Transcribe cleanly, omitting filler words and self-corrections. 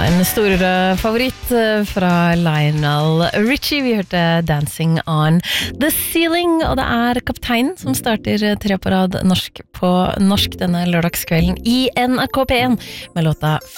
En stor favoritt fra Lionel Richie. Vi hørte Dancing on the Ceiling, og det Kapteinen som starter 3 på rad norsk på norsk denne lørdagskvelden i NRK P1 med låta